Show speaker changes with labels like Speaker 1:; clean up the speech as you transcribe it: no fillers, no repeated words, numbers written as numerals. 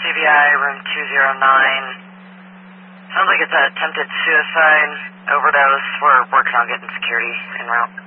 Speaker 1: CVI, room 209. Sounds like it's an attempted suicide, overdose. We're working on getting security en route.